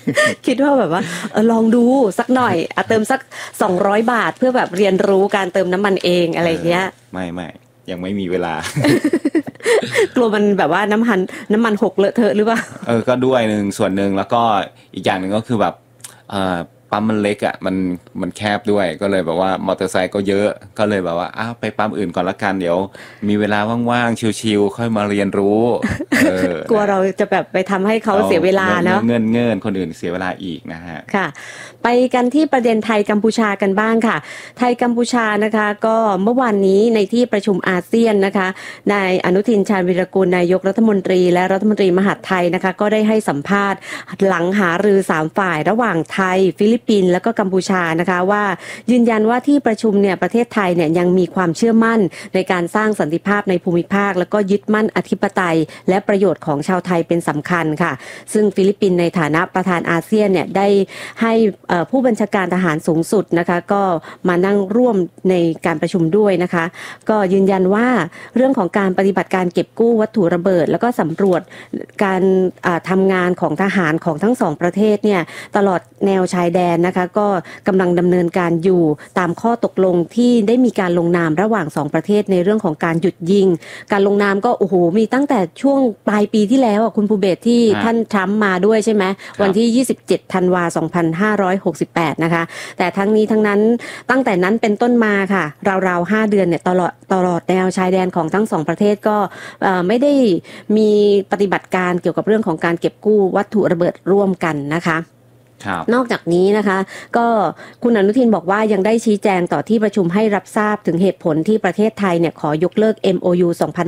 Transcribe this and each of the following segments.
คิดว่าแบบว่าลองดูสักหน่อยเติมสัก200 บาทเพื่อแบบเรียนรู้การเติมน้ำมันเองอะไรเงี้ยไม่ยังไม่มีเวลากลัวมันแบบว่าน้ำมันหกเลอะเทอะหรือเปล่าก็ด้วยส่วนหนึ่งแล้วก็อีกอย่างหนึ่งก็คือแบบปั๊มมันเล็กอ่ะมันแคบด้วยก็เลยแบบว่ามอเตอร์ไซค์ก็เยอะก็เลยแบบว่าไปปั๊มอื่นก่อนละกันเดี๋ยวมีเวลาว่างๆชิวๆค่อยมาเรียนรู้กลัวเราจะแบบไปทำให้เขาเสียเวลาเนาะเงินคนอื่นเสียเวลาอีกนะฮะค่ะไปกันที่ประเด็นไทยกัมพูชากันบ้างค่ะไทยกัมพูชานะคะก็เมื่อวานนี้ในที่ประชุมอาเซียนนะคะนายอนุทินชาญวีรกูลนายกรัฐมนตรีและรัฐมนตรีมหาดไทยนะคะก็ได้ให้สัมภาษณ์หลังหารือ3ฝ่ายระหว่างไทยฟิลิปปินส์และก็กัมพูชานะคะว่ายืนยันว่าที่ประชุมเนี่ยประเทศไทยเนี่ยยังมีความเชื่อมั่นในการสร้างสันติภาพในภูมิภาคแล้วก็ยึดมั่นอธิปไตยและประโยชน์ของชาวไทยเป็นสำคัญค่ะซึ่งฟิลิปปินส์ในฐานะประธานอาเซียนเนี่ยได้ให้ผู้บัญชาการทหารสูงสุดนะคะก็มานั่งร่วมในการประชุมด้วยนะคะก็ยืนยันว่าเรื่องของการปฏิบัติการเก็บกู้วัตถุระเบิดแล้วก็สำรวจการทำงานของทหารของทั้งสองประเทศเนี่ยตลอดแนวชายแดนนะคะก็กำลังดำเนินการอยู่ตามข้อตกลงที่ได้มีการลงนามระหว่าง2ประเทศในเรื่องของการหยุดยิงการลงนามก็โอ้โหมีตั้งแต่ช่วงปลายปีที่แล้วคุณภูเบศที่ท่านทรัมป์มาด้วยใช่ไหมวันที่27 ธันวาคม 2568นะคะแต่ทั้งนี้ทั้งนั้นตั้งแต่นั้นเป็นต้นมาค่ะราวๆ5 เดือนเนี่ยตลอดแนวชายแดนของทั้ง2ประเทศก็ไม่ได้มีปฏิบัติการเกี่ยวกับเรื่องของการเก็บกู้วัตถุระเบิดร่วมกันนะคะนอกจากนี้นะคะก็คุณอนุทินบอกว่ายังได้ชี้แจงต่อที่ประชุมให้รับทราบถึงเหตุผลที่ประเทศไทยเนี่ยขอยกเลิก MOU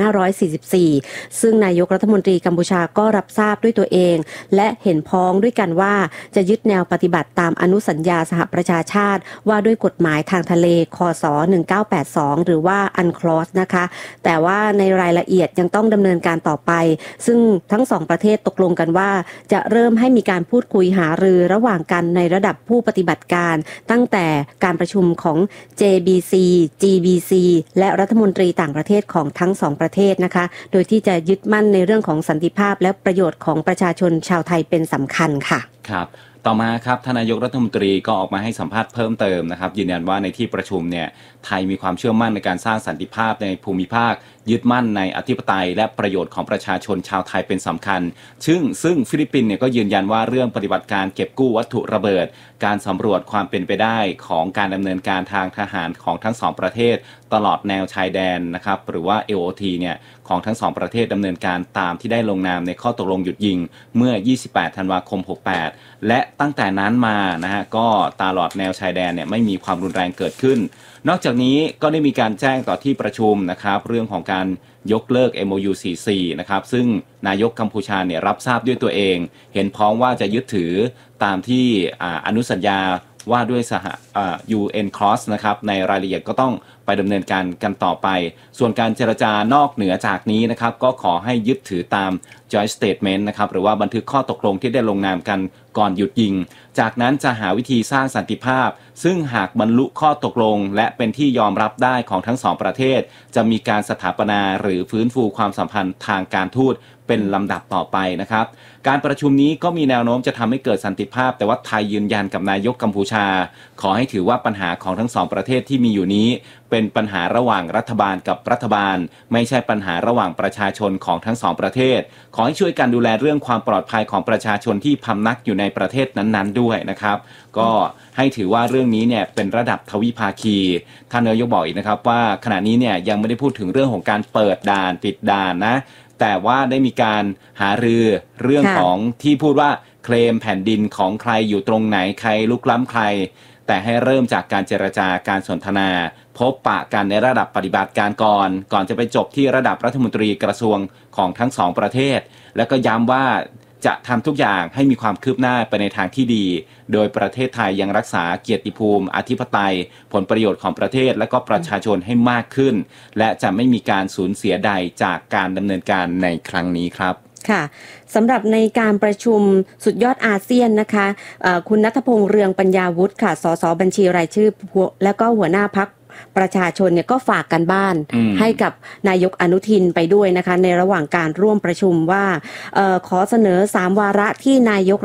2544 ซึ่งนายกรัฐมนตรีกัมพูชาก็รับทราบด้วยตัวเองและเห็นพ้องด้วยกันว่าจะยึดแนวปฏิบัติตามอนุสัญญาสหประชาชาติว่าด้วยกฎหมายทางทะเลคศ1982หรือว่า UNCLOS นะคะแต่ว่าในรายละเอียดยังต้องดำเนินการต่อไปซึ่งทั้งสองประเทศตกลงกันว่าจะเริ่มให้มีการพูดคุยหารือระหว่างกันในระดับผู้ปฏิบัติการตั้งแต่การประชุมของ JBC GBC และรัฐมนตรีต่างประเทศของทั้งสองประเทศนะคะโดยที่จะยึดมั่นในเรื่องของสันติภาพและประโยชน์ของประชาชนชาวไทยเป็นสำคัญค่ะครับต่อมาครับท่านนายกรัฐมนตรีก็ออกมาให้สัมภาษณ์เพิ่มเติมนะครับยืนยันว่าในที่ประชุมเนี่ยไทยมีความเชื่อมั่นในการสร้างสันติภาพในภูมิภาคยึดมั่นในอธิปไตยและประโยชน์ของประชาชนชาวไทยเป็นสำคัญซึ่งฟิลิปปินส์เนี่ยก็ยืนยันว่าเรื่องปฏิบัติการเก็บกู้วัตถุระเบิดการสำรวจความเป็นไปได้ของการดำเนินการทางทหารของทั้งสองประเทศตลอดแนวชายแดนนะครับหรือว่า LOT เนี่ยของทั้งสองประเทศดำเนินการตามที่ได้ลงนามในข้อตกลงหยุดยิงเมื่อ28 ธันวาคม 68และตั้งแต่นั้นมานะฮะก็ตลอดแนวชายแดนเนี่ยไม่มีความรุนแรงเกิดขึ้นนอกจากนี้ก็ได้มีการแจ้งต่อที่ประชุมนะครับเรื่องของการยกเลิก MOU 44นะครับซึ่งนายกกัมพูชาเนี่ยรับทราบด้วยตัวเองเห็นพ้องว่าจะยึดถือตามที่อนุสัญญาว่าด้วยUNCLOS นะครับในรายละเอียดก็ต้องไปดำเนินการกันต่อไปส่วนการเจรจานอกเหนือจากนี้นะครับก็ขอให้ยึดถือตาม Joint Statement นะครับหรือว่าบันทึกข้อตกลงที่ได้ลงนามกันก่อนหยุดยิงจากนั้นจะหาวิธีสร้างสันติภาพซึ่งหากบรรลุข้อตกลงและเป็นที่ยอมรับได้ของทั้งสองประเทศจะมีการสถาปนาหรือฟื้นฟูความสัมพันธ์ทางการทูตเป็นลำดับต่อไปนะครับการประชุมนี้ก็มีแนวโน้มจะทำให้เกิดสันติภาพแต่ว่าไทยยืนยันกับนายกกัมพูชาขอให้ถือว่าปัญหาของทั้งสองประเทศที่มีอยู่นี้เป็นปัญหาระหว่างรัฐบาลกับรัฐบาลไม่ใช่ปัญหาระหว่างประชาชนของทั้งสองประเทศขอให้ช่วยกันดูแลเรื่องความปลอดภัยของประชาชนที่พำนักอยู่ในประเทศนั้นๆด้วยนะครับก็ให้ถือว่าเรื่องนี้เนี่ยเป็นระดับทวิภาคีท่านนายกบอกอีกนะครับว่าขณะนี้เนี่ยยังไม่ได้พูดถึงเรื่องของการเปิดด่านปิดด่านนะแต่ว่าได้มีการหารือเรื่องของที่พูดว่าเคลมแผ่นดินของใครอยู่ตรงไหนใครลุกล้ำใครแต่ให้เริ่มจากการเจรจาการสนทนาพบปะกันในระดับปฏิบัติการก่อนจะไปจบที่ระดับรัฐมนตรีกระทรวงของทั้งสองประเทศแล้วก็ย้ำว่าจะทำทุกอย่างให้มีความคืบหน้าไปในทางที่ดีโดยประเทศไทยยังรักษาเกียรติภูมิอธิปไตยผลประโยชน์ของประเทศและก็ประชาชนให้มากขึ้นและจะไม่มีการสูญเสียใดจากการดำเนินการในครั้งนี้ครับค่ะสำหรับในการประชุมสุดยอดอาเซียนนะคะคุณณัฐพงษ์เรืองปัญญาวุฒิค่ะสสบัญชีรายชื่อและก็หัวหน้าพรรคประชาชนเนี่ยก็ฝากกันบ้านให้กับนายกอนุทินไปด้วยนะคะในระหว่างการร่วมประชุมว่าขอเสนอ3 วาระที่นายก